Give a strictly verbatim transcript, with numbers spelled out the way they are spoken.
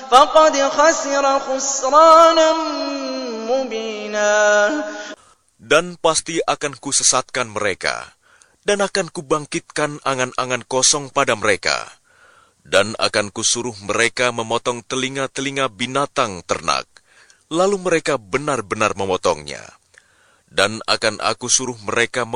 فقد خسر خسرانا مبينا. Dan pasti akan kusesatkan mereka, dan akan kubangkitkan angan-angan kosong pada mereka, dan akan kusuruh mereka memotong telinga-telinga binatang ternak, lalu mereka benar-benar memotongnya, dan akan aku suruh mereka